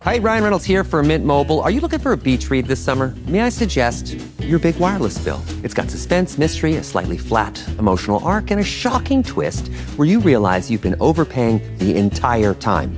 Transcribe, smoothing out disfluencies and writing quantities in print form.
Hi, Ryan Reynolds here for Mint Mobile. Are you looking for a beach read this summer? May I suggest your big wireless bill? It's got suspense, mystery, a slightly flat emotional arc, and a shocking twist where you realize you've been overpaying the entire time.